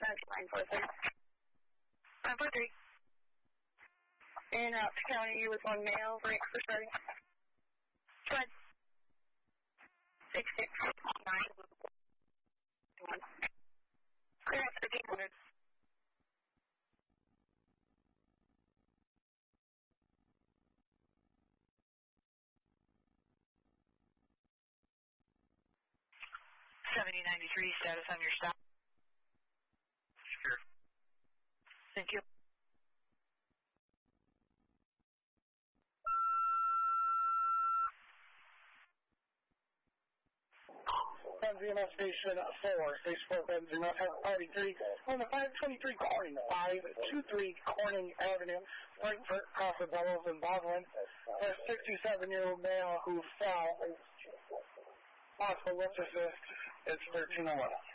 943. 943. In County, you with one male, break for starting. Go ahead. 6691. Clear at 1300. $7093, status on your stop. Sure. Thank you. Benzema Station 4, Station 4, Benzema, 523, on the 523 Corning, 523 Corning Avenue, Frankfurt, Crawford, Bellows, and Baldwin. A 67-year-old male who fell. Possible lift assist, it's 1301.